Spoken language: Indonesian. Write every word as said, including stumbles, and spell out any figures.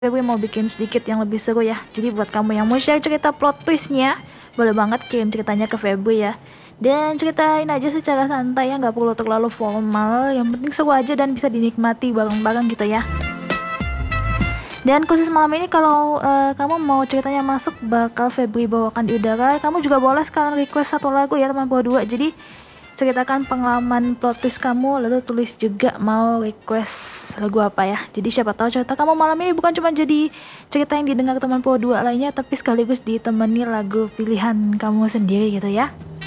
Febri mau bikin sedikit yang lebih seru ya. Jadi buat kamu yang mau share cerita plot twistnya, boleh banget kirim ceritanya ke Febri ya. Dan ceritain aja secara santai ya, nggak perlu terlalu formal. Yang penting seru aja dan bisa dinikmati bareng-bareng gitu ya. Dan khusus malam ini kalau uh, kamu mau ceritanya masuk, bakal Febri bawakan di udara. Kamu juga boleh sekarang request satu lagu ya teman berdua. Jadi ceritakan pengalaman plot twist kamu, lalu tulis juga mau request lagu apa ya. Jadi siapa tahu cerita kamu malam ini bukan cuma jadi cerita yang didengar teman berdua lainnya, tapi sekaligus ditemani lagu pilihan kamu sendiri gitu ya.